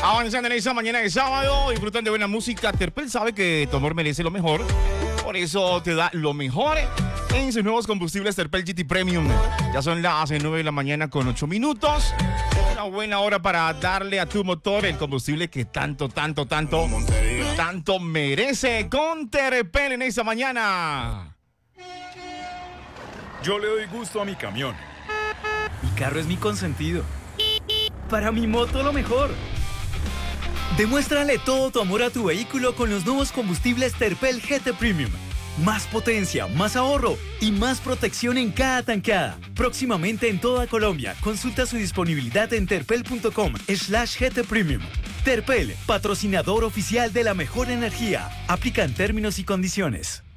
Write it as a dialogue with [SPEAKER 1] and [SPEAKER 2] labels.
[SPEAKER 1] Avanzando en esa mañana de sábado, disfrutan de buena música. Terpel sabe que tu amor merece lo mejor, por eso te da lo mejor en sus nuevos combustibles Terpel GT Premium. Ya son las 9 de la mañana con 8 minutos. Una buena hora para darle a tu motor el combustible que tanto merece con Terpel en esta mañana.
[SPEAKER 2] Yo le doy gusto a mi camión.
[SPEAKER 3] Mi carro es mi consentido. Para mi moto lo mejor. Demuéstrale todo tu amor a tu vehículo con los nuevos combustibles Terpel GT Premium. Más potencia, más ahorro y más protección en cada tankada. Próximamente en toda Colombia. Consulta su disponibilidad en terpel.com/GT Premium. Terpel, patrocinador oficial de la mejor energía. Aplican términos y condiciones.